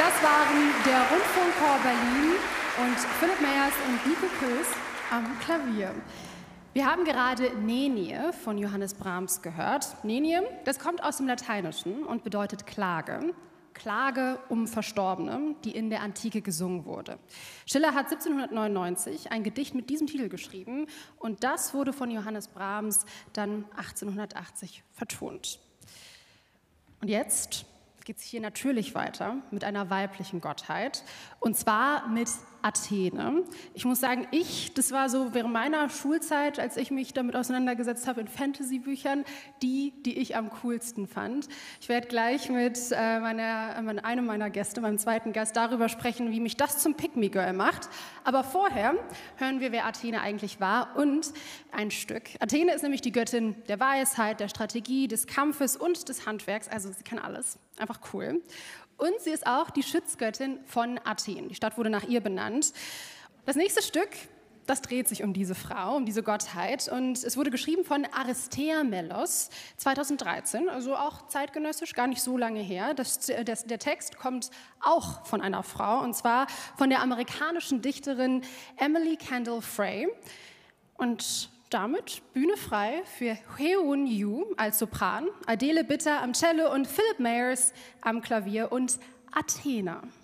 Das waren der Rundfunkchor Berlin und Philipp Meyers und Nico Kös am Klavier. Wir haben gerade Nenie von Johannes Brahms gehört. Nenie, das kommt aus dem Lateinischen und bedeutet Klage. Klage um Verstorbene, die in der Antike gesungen wurde. Schiller hat 1799 ein Gedicht mit diesem Titel geschrieben und das wurde von Johannes Brahms dann 1880 vertont. Und jetzt geht es hier natürlich weiter mit einer weiblichen Gottheit, und zwar mit Athene. Ich muss sagen, das war so während meiner Schulzeit, als ich mich damit auseinandergesetzt habe in Fantasy-Büchern, die ich am coolsten fand. Ich werde gleich mit einem meiner Gäste, meinem zweiten Gast, darüber sprechen, wie mich das zum Pick-me-Girl macht. Aber vorher hören wir, wer Athene eigentlich war und ein Stück. Athene ist nämlich die Göttin der Weisheit, der Strategie, des Kampfes und des Handwerks. Also sie kann alles. Einfach cool. Und sie ist auch die Schutzgöttin von Athen. Die Stadt wurde nach ihr benannt. Das nächste Stück, das dreht sich um diese Frau, um diese Gottheit. Und es wurde geschrieben von Aristeamelos 2013, also auch zeitgenössisch, gar nicht so lange her. Der Text kommt auch von einer Frau, und zwar von der amerikanischen Dichterin Emily Kendall Frey. Und damit Bühne frei für Heeun Yu als Sopran, Adele Bitter am Cello und Philip Meyers am Klavier und Athena.